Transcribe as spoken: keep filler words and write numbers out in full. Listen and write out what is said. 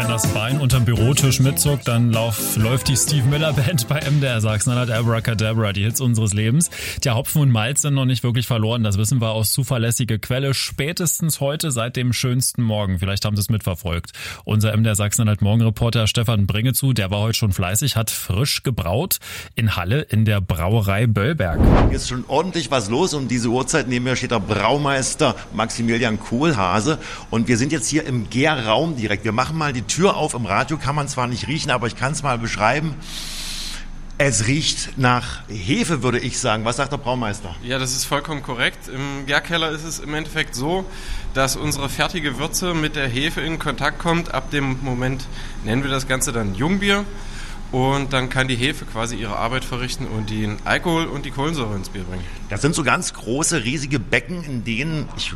Wenn das Bein unterm Bürotisch mitzuckt, dann lauf, läuft die Steve Miller Band bei M D R Sachsen-Anhalt, Abracadabra, die Hits unseres Lebens. Der Hopfen und Malz sind noch nicht wirklich verloren, das wissen wir aus zuverlässiger Quelle. Spätestens heute seit dem schönsten Morgen, vielleicht haben Sie es mitverfolgt. Unser M D R Sachsen-Anhalt Morgenreporter Stefan Bringezu, der war heute schon fleißig, hat frisch gebraut in Halle in der Brauerei Böllberg. Hier ist schon ordentlich was los. Um diese Uhrzeit neben mir steht der Braumeister Maximilian Kohlhase und wir sind jetzt hier im Gärraum direkt. Wir machen mal die Tür auf. Im Radio kann man zwar nicht riechen, aber ich kann es mal beschreiben. Es riecht nach Hefe, würde ich sagen. Was sagt der Braumeister? Ja, das ist vollkommen korrekt. Im Gärkeller ist es im Endeffekt so, dass unsere fertige Würze mit der Hefe in Kontakt kommt. Ab dem Moment nennen wir das Ganze dann Jungbier. Und dann kann die Hefe quasi ihre Arbeit verrichten und den Alkohol und die Kohlensäure ins Bier bringen. Das sind so ganz große, riesige Becken, in denen, ich